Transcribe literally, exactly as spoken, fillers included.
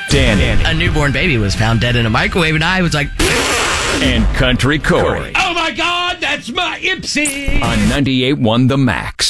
Danny. A newborn baby was found dead in a microwave, and I was like, And Country Corey. Oh my God, that's my Ipsy! On ninety-eight point one The Max.